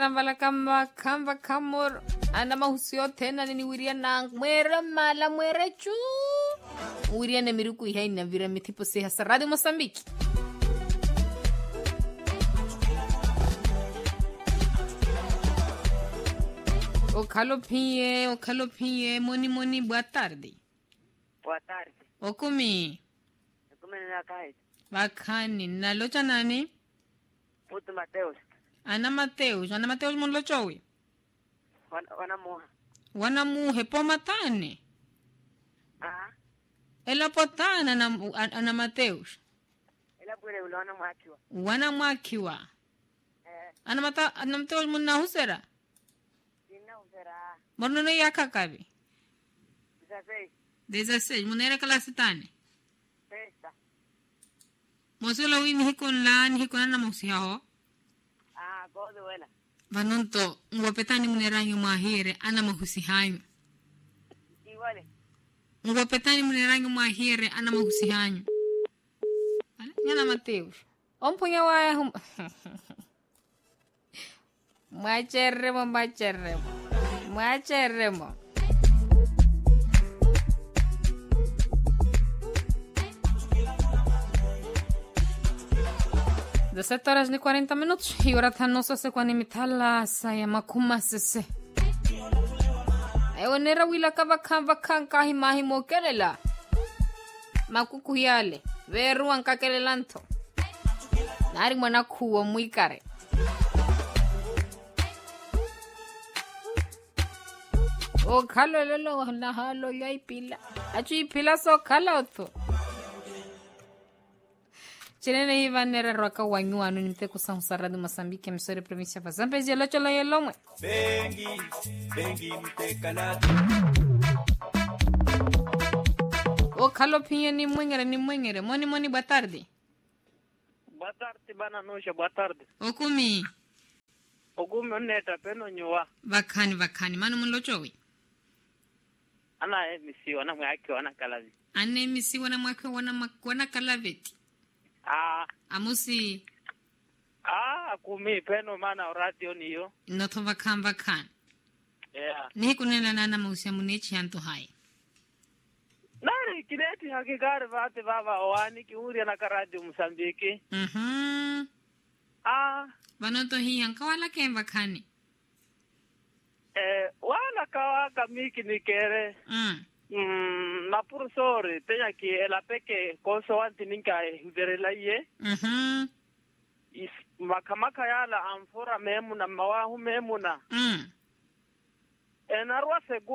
Tambala kamba kamor ana mahusio tena ni wiria na mwere mala mwere chu wiria na miruku haina vira mitipo se hasa Radio Mozambique. O calopie, moni, boa tarde. Boa tarde. O kumi. Na kai. Bakani, na locha nani? Puto Mateus. Ana Mateus mon lochowi. Wana muhe po matane. Ah. Ela potana ana Mateus. Ela pure ulona mwakiwa. Wana mwakiwa. Ana Mateus mon na husera. Morno no yakakabi. 16. Munera kalasitane. Sexta. Mosula wini hikon na musiao. Ah, godo wela. Vanonto ngopetani munerangi mahire ana mahusihanyo. Iwale. Ngopetani munerangi mahire ana mahusihanyo. Yana Mateus. Ompunya waya Macherremo. 17:40 y ahora tan no se cuani mitala saya makuma sese. Ewanera wila kava kanka himahi mokelela. Makuku yale. Veru ankakelelanto. Nari mwana kuwa muikare. O kalo lelo na halo yai pila. Achi pila so kala oto. Chenene hiva nere roka wanyu anu nimte kusa Radio Mozambique msore provincia fa Zambezi locho la yelomwe. Bengi mte kalati. O kalo pinye ni mwengere. Moni boa tarde. Boa tarde bana nosha boa tarde. Okumi oneta peno nyua. Vakani manu mlochowi. Ana emisi wana mwake wana kalavi. Ana emisi wana mwake wana kalaveti. Ah. Amusi. Ah, kumi peno mana radio niyo. Noto vakani. Yeah. Nihi kunena nana mausia munechi anto hai. Nari kileti hakigare vate baba oani kiuri na Radio Mozambique. Ah. Vanoto hii ankawala kemba kani. Wala kawaka miki nikere. Na professore tenya ki ela peke koso anti ninka huderela ye. Is makamaka yala amfora memuna mawahu memuna. Enarwa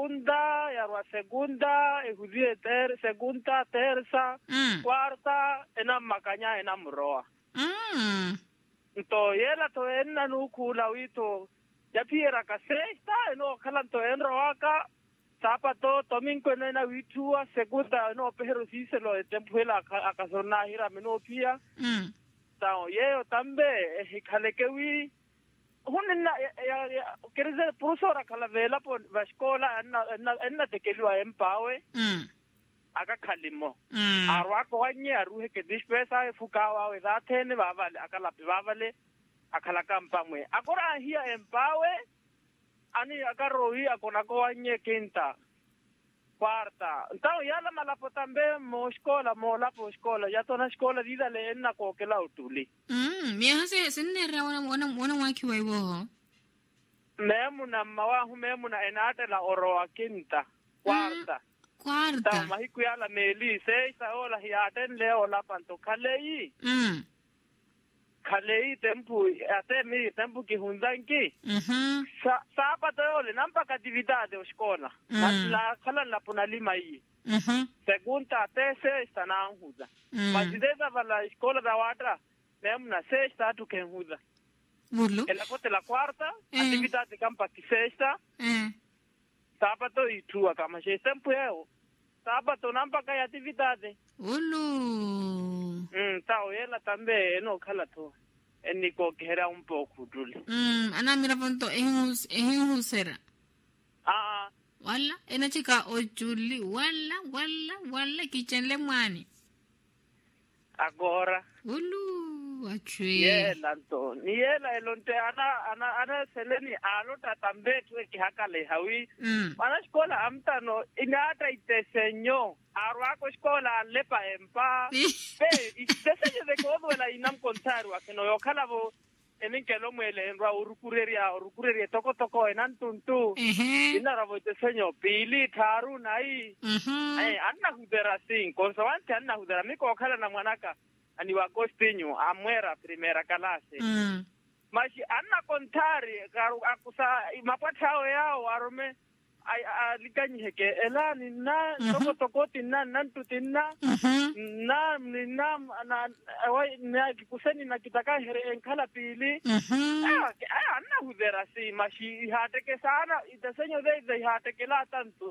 segunda ehudie segunda terza cuarta ena makanya ena mroa. Nto yela to enna nukula wito yapiera ka sexta eno kalanto enroaka sapato domingo ena witua segunda no pero si se lo tempuela akasona hira menopia. Tao yeo tambe khalekewi hunna ya kerze professora kala vela po vascola enna tekelwa empawe aka khalimo arwa ko anye aruhe ke dispesa fukawa we dathene babale akalapi babale akala kampamwe akora hia empawe ani akarohi akona ko anye quinta quarta então yala malapo tambe mo escola ya tona escola dida le enna ko kela utuli hase sinera wana waki waiwo memuna mawahu memuna enate la oroa quinta quarta mahiku yala meli seisa ola hiaten leo la panto kalei tempu ki hundanki sabato ole nampa actividade escola la kala la punalima hii segunda sexta na huza majideza vala escola da watra memna sexta tu que huza ela pote la quarta actividade campa ki sexta sabato itua kama je tempo eu sabato nampa kai actividade tao yela tambe no kala to eniko kera un poco dul ana mira ponto ehusera wala ena chika ojuli wala kitchen le mwani agora achwe yela nto ni yela elonte ana seleni alo tatambetu ki hakale hawi mana skola amtano inata itesenyo arwako skola lepa empa pe itesenyo de kodwela inam kontaru akeno yokala bo eninkelo mwele nwa urukureria toko enantuntu inara bo itesenyo pili tharu nai anna hudera sing konsoante anna hudera miko kala na mwanaka ani wa Agostinho amwera primera clase mashi anna kontari akusa mapatao yao arome alikanyeke elani na tokoti na nantutina na awai na kuseni na kitaka here enkala pili anna hudera si mashi hateke sana itasenyo de hateke la tanto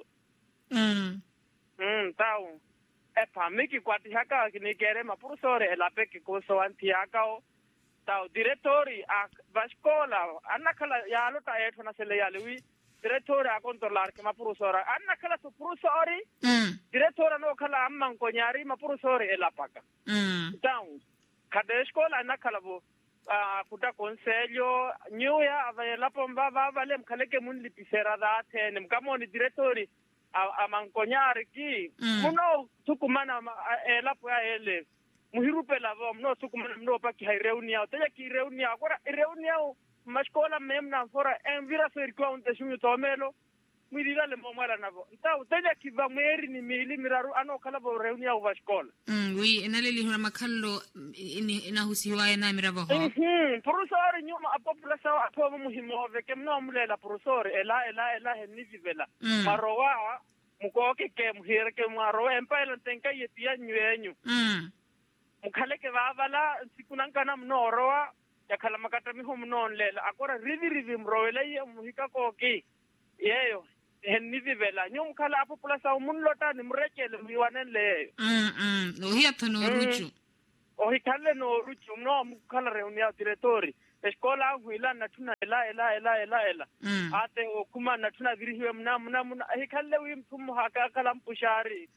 tau epa miki kwati haka kinikere mapurusore elapeke koso anti hakao tau direttori a vascola anna kala yalo ta etona sele yalewi direttori a controlar ke mapurusora anna kala su purusori direttora no kala amman konyari mapurusore elapaka tau kade scola anna kala bo kuta conselho nyuya avela pomba vale mkaleke munli pisera da tene mkamoni direttori amankonyari ki muno tukumana elapo ya ele muhirupe lavo muno tukumana muno pa ki reunia teja ki reunia agora reunia mascola memna fora envira serko unte shunyo tomelo mwidila le momala navo nta teja ki va mweri ni mili miraru ano kala bo reunia wa skola wi enaleli huna makallo inahusiwa na mirabo ho professor nyuma apopulasa apo muhimo veke mno mulela professor ela henivela marowa mukoke ke muhire ke maro empela tenka yetia nywenyu mukhaleke bavala sikunankana mnorowa yakhala makata miho mnonlela akora rivi mrowela ye muhika koke yeyo henivela nyumkhala apopulasa umunlota nimrekele miwanele ohiya thono ruchu ohikhalle no ruchu no mukhala reunia direttori escola huila natuna ela ate okuma natuna virihiwe mna hikalle wi mtumu haka kala mpushari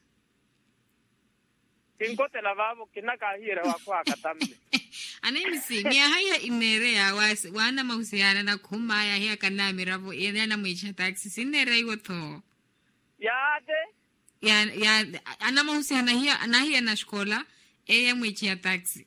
ingote lavabo kinaka hire wako akatamle anenisi ni haya inere ya wana mahusiana na kuma ya hiya kana miravo yana mwicha taxi sinere iwoto ya ana mahusiana hiya na shkola eya mwicha taxi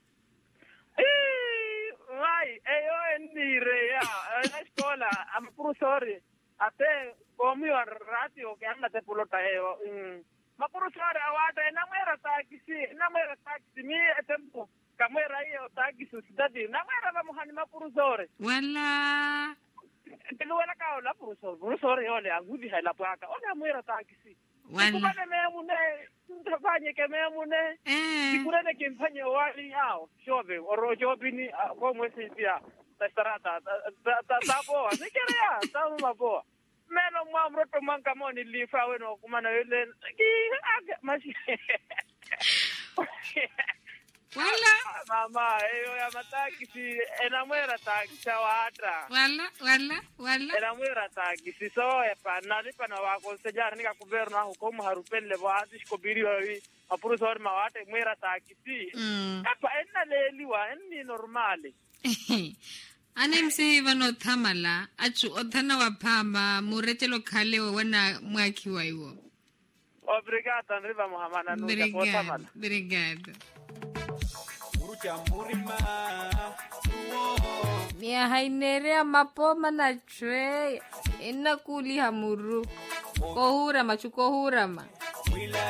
nire ya escola am professore ate komi radio ke anda te pulota eo ma professore awata na mera taxi mi tempo kamera io taxi sidadi na mera ba muhani ma professore wala wala ka la professore ole agudi hala paka ona mera taxi wala memune tafanye ke memune sikurene ke mfanye wali yao shove oro jobini ko mwesi pia tasarata tapo nikirea tamu mapo melo mwamroto mankamoni lifa weno kumana yule mashi wala mama eyo ya matakisi enamwera takisi watra wala enamwera takisi so epa nalipa na wako sejar nika kuverna hukomu harupele wazi shkobiri wawi apurusor mawate mwera takisi epa enna leliwa enni normali anemse vano thamala achu othana wa phama muretelo khale wana mwakhiwa iwo obrigado Andriva Muhammad nunca por thamala obrigado Mia hainere mapoma na chwe ina kuli hamuru kohura machu kohura ma